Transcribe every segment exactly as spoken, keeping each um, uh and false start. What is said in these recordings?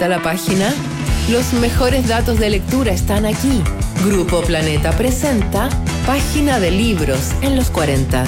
la página? Los mejores datos de lectura están aquí. Grupo Planeta presenta Página de Libros en los cuarenta.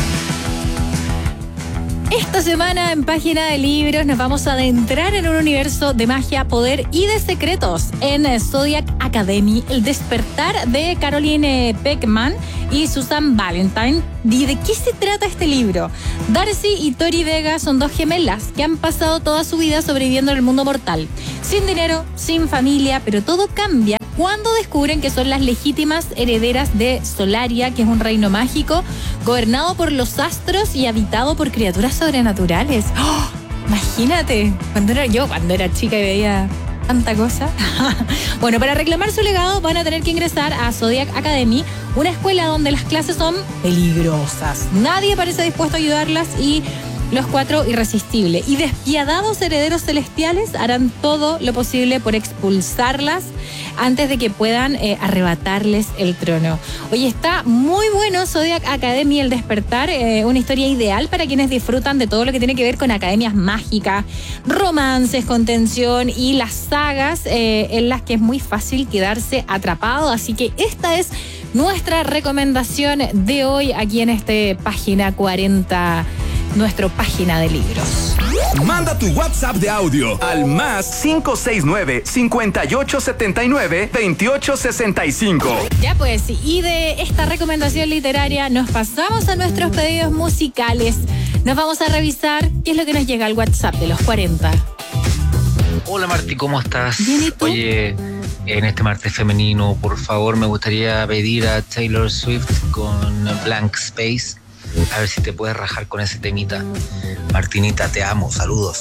Esta semana en Página de Libros nos vamos a adentrar en un universo de magia, poder y de secretos en Zodiac Academy, el despertar de Caroline Beckman y Susan Valentine. ¿Y de qué se trata este libro? Darcy y Tori Vega son dos gemelas que han pasado toda su vida sobreviviendo en el mundo mortal, sin dinero, sin familia, pero todo cambia cuando descubren que son las legítimas herederas de Solaria, que es un reino mágico gobernado por los astros y habitado por criaturas sobrenaturales. ¡Oh! Imagínate, cuando era yo, cuando era chica y veía tanta cosa. Bueno, para reclamar su legado van a tener que ingresar a Zodiac Academy, una escuela donde las clases son peligrosas. Nadie parece dispuesto a ayudarlas y los cuatro irresistibles y despiadados herederos celestiales harán todo lo posible por expulsarlas antes de que puedan eh, arrebatarles el trono. Oye, está muy bueno Zodiac Academy, el despertar, eh, una historia ideal para quienes disfrutan de todo lo que tiene que ver con academias mágicas, romances, contención y las sagas eh, en las que es muy fácil quedarse atrapado. Así que esta es nuestra recomendación de hoy aquí en este Página cuarenta, nuestra página de libros. Manda tu WhatsApp de audio al más cinco seis nueve, cinco ocho siete nueve, dos ocho seis cinco. Ya pues, y de esta recomendación literaria nos pasamos a nuestros pedidos musicales. Nos vamos a revisar qué es lo que nos llega al WhatsApp de los cuarenta. Hola Marti, ¿cómo estás? Bien, ¿y tú? Oye, en este martes femenino, por favor, me gustaría pedir a Taylor Swift con Blank Space. A ver si te puedes rajar con ese temita. Martinita, te amo, saludos.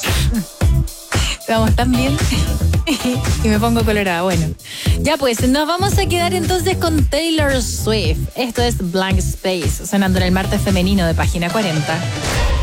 Vamos tan bien. Y me pongo colorada. Bueno, ya pues, nos vamos a quedar entonces con Taylor Swift. Esto es Blank Space, sonando en el martes femenino de Página cuarenta.